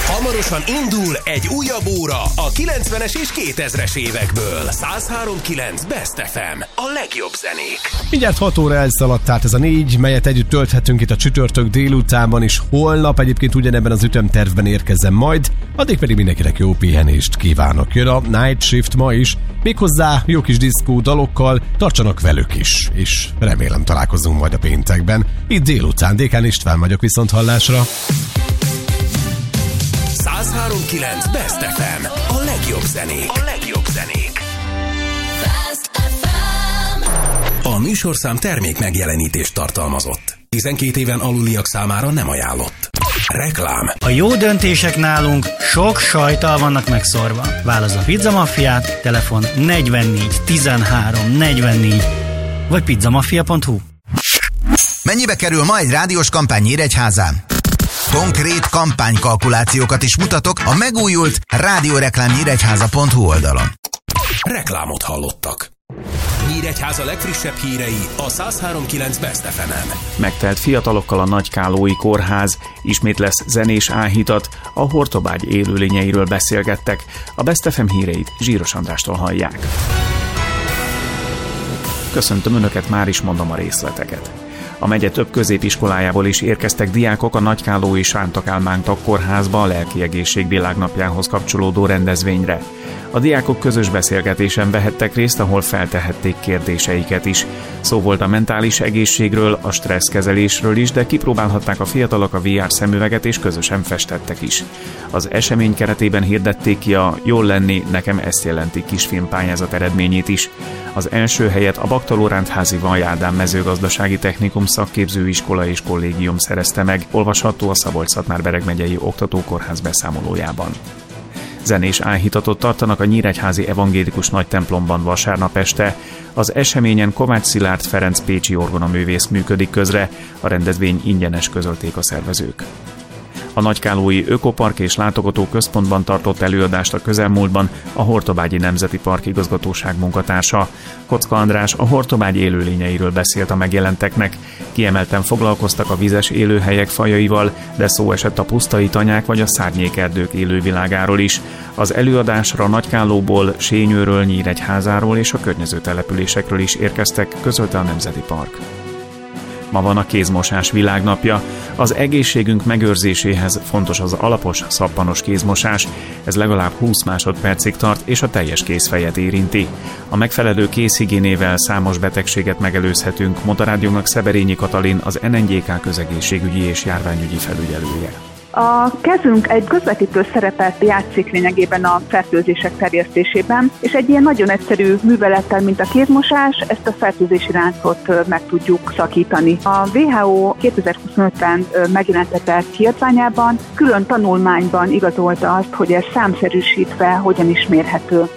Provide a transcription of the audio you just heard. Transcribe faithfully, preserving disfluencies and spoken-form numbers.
Hamarosan indul egy újabb óra a kilencvenes és kétezres évekből. száz három pont kilenc Best ef em. A legjobb zenék. Mindjárt hat óra elszaladt, tehát ez a négy, melyet együtt tölthetünk itt a csütörtök délutánban, és holnap egyébként ugyanebben az ütemtervben érkezem majd, addig pedig mindenkinek jó pihenést kívánok. Jön a Night Shift ma is, méghozzá jó kis diszkó dalokkal, tartsanak velük is, és remélem találkozunk majd a péntekben. Itt délután, Dékán István vagyok, viszont hallásra. száz három pont kilenc Best ef em. A legjobb zenék. A legjobb zenék. Best ef em. A műsorszám termék megjelenítést tartalmazott. tizenkét éven aluliak számára nem ajánlott. Reklám. A jó döntések nálunk sok sajttal vannak megszórva. Válasz a Pizza Maffiát, telefon negyvennégy tizenhárom negyvennégy vagy pizzamafia pont hu. Mennyibe kerül ma egy rádiós kampány Nyíregyházán? Konkrét kampánykalkulációkat is mutatok a megújult rádióreklám nyíregyháza pont hu oldalon. Reklámot hallottak. Nyíregyháza legfrissebb hírei a száz három pont kilenc Best ef emen. Megtelt fiatalokkal a Nagykálói Kórház, ismét lesz zenés áhítat, a Hortobágy élőlényeiről beszélgettek. A Best ef em híreit Zsíros Andrástól hallják. Köszöntöm Önöket, már is mondom a részleteket. A megye több középiskolájából is érkeztek diákok a Nagykálói Sánta Kálmán Kórházba a lelki egészség világnapjához kapcsolódó rendezvényre. A diákok közös beszélgetésen vehettek részt, ahol feltehették kérdéseiket is. Szó volt a mentális egészségről, a stresszkezelésről is, de kipróbálhatták a fiatalok a vé er szemüveget és közösen festettek is. Az esemény keretében hirdették ki a Jól lenni, nekem ezt jelenti kisfilmpályázat eredményét is. Az első helyet a Baktalórántházi Vaj Ádám mezőgazdasági technikum szakképzőiskola és kollégium szerezte meg, olvasható a Szabolcs-Szatmár-Bereg megyei oktatókórház beszámolójában. Zenés áhítatot tartanak a nyíregyházi evangélikus nagytemplomban vasárnap este. Az eseményen Kovács Szilárd Ferenc pécsi orgonaművész működik közre, a rendezvény ingyenes, közölték a szervezők. A Nagykálói Ökopark és Látogató Központban tartott előadást a közelmúltban a Hortobágyi Nemzeti Park igazgatóság munkatársa. Kocka András a Hortobágy élőlényeiről beszélt a megjelenteknek. Kiemelten foglalkoztak a vizes élőhelyek fajaival, de szó esett a pusztai tanyák vagy a szárnyékerdők élővilágáról is. Az előadásra Nagykálóból, Sényőről, Nyíregyházáról és a környező településekről is érkeztek, közölte a Nemzeti Park. Ma van a kézmosás világnapja. Az egészségünk megőrzéséhez fontos az alapos, szappanos kézmosás. Ez legalább húsz másodpercig tart, és a teljes kézfejet érinti. A megfelelő kézhigiénével számos betegséget megelőzhetünk, mondta rádiónak Szeberényi Katalin, az en en gé ká közegészségügyi és járványügyi felügyelője. A kezünk egy közvetítő szerepet játszik lényegében a fertőzések terjesztésében, és egy ilyen nagyon egyszerű művelettel, mint a kézmosás, ezt a fertőzési láncot meg tudjuk szakítani. A dupla vé há ó kétezer-huszonötben megjelentetett kiadványában külön tanulmányban igazolta azt, hogy ez számszerűsítve hogyan is mérhető.